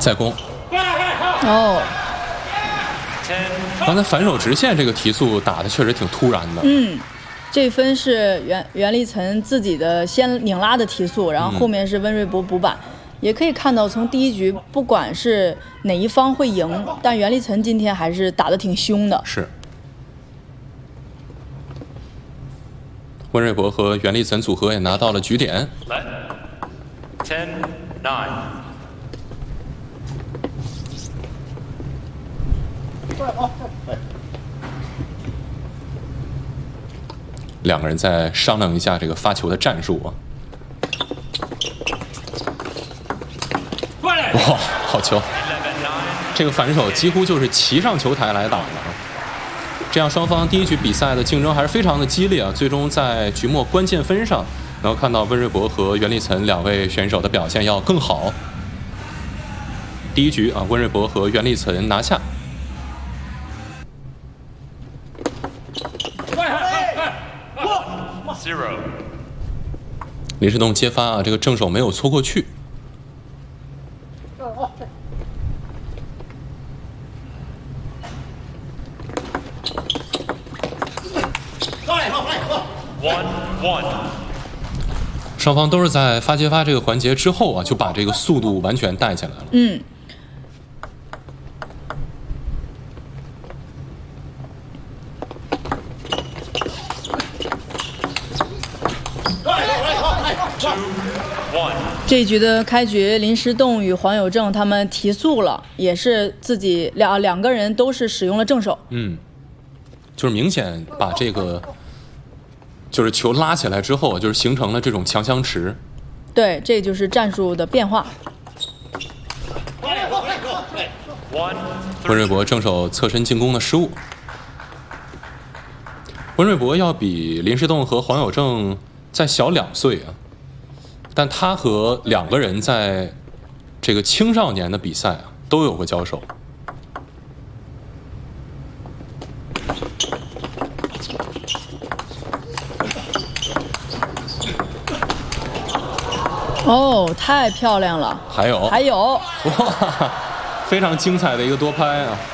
再攻。 哦， 刚才反手直线这个提速打的确实挺突然的。 这分是袁立岑自己的先拧拉的提速，然后后面是温瑞博补板。也可以看到，从第一局不管是哪一方会赢，但袁立岑今天还是打得挺凶的。 是。温瑞博和袁立岑组合也拿到了局点。 来 10-9。 两个人再商量一下这个发球的战术啊。哇，好球！这个反手几乎就是骑上球台来打了。这样双方第一局比赛的竞争还是非常的激烈啊。最终在局末关键分上，能够看到温瑞博和袁立岑两位选手的表现要更好。第一局啊，温瑞博和袁立岑拿下。林士栋接发啊，这个正手没有搓过去。双方都是在发接发这个环节之后啊，就把这个速度完全带起来了。 这一局的开局，林士栋与黄有正他们提速了，也是自己两个人都是使用了正手。 就是明显把这个就是球拉起来之后，就是形成了这种强相持。 对，这就是战术的变化。 温瑞博正手侧身进攻的失误。温瑞博要比林士栋和黄有正再小2岁啊，但他和两个人在这个青少年的比赛啊都有过交手。 哦，太漂亮了！ 还有， 哇， 非常精彩的一个多拍啊！